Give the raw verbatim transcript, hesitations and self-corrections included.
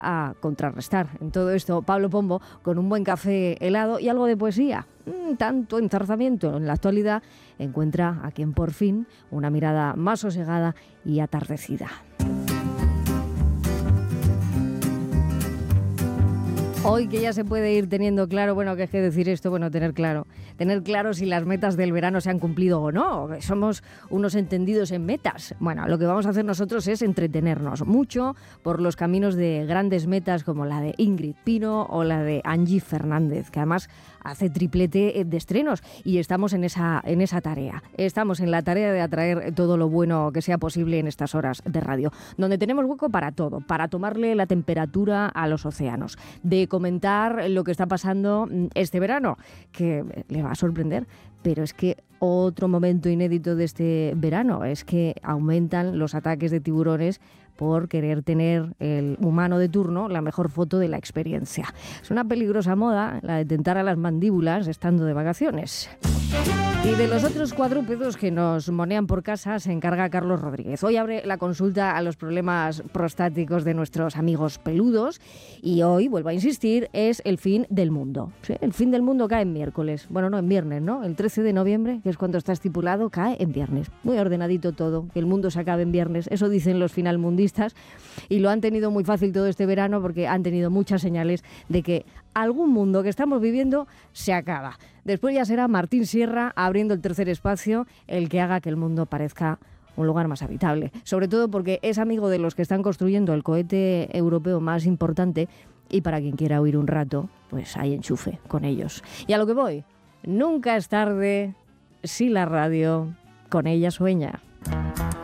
a contrarrestar en todo esto Pablo Pombo con un buen café helado y algo de poesía. Mm, tanto enzarzamiento en la actualidad encuentra a quien por fin una mirada más sosegada y atardecida. Hoy que ya se puede ir teniendo claro, bueno, ¿qué es que decir esto? Bueno, tener claro. Tener claro si las metas del verano se han cumplido o no. Somos unos entendidos en metas. Bueno, lo que vamos a hacer nosotros es entretenernos mucho por los caminos de grandes metas como la de Ingrid Pino o la de Angie Fernández, que además hace triplete de estrenos y estamos en esa, en esa tarea. Estamos en la tarea de atraer todo lo bueno que sea posible en estas horas de radio, donde tenemos hueco para todo, para tomarle la temperatura a los océanos, de comentar lo que está pasando este verano, que le va a sorprender, pero es que otro momento inédito de este verano es que aumentan los ataques de tiburones por querer tener el humano de turno la mejor foto de la experiencia. Es una peligrosa moda la de tentar a las mandíbulas estando de vacaciones. Y de los otros cuadrúpedos que nos monean por casa se encarga Carlos Rodríguez. Hoy abre la consulta a los problemas prostáticos de nuestros amigos peludos y hoy, vuelvo a insistir, es el fin del mundo. Sí, el fin del mundo cae en miércoles. Bueno, no, en viernes, ¿no? El trece de noviembre, que es cuando está estipulado, cae en viernes. Muy ordenadito todo, que el mundo se acabe en viernes. Eso dicen los finalmundistas y lo han tenido muy fácil todo este verano porque han tenido muchas señales de que algún mundo que estamos viviendo se acaba. Después ya será Martín Sierra abriendo el tercer espacio el que haga que el mundo parezca un lugar más habitable. Sobre todo porque es amigo de los que están construyendo el cohete europeo más importante y para quien quiera huir un rato, pues hay enchufe con ellos. Y a lo que voy, nunca es tarde si la radio con ella sueña.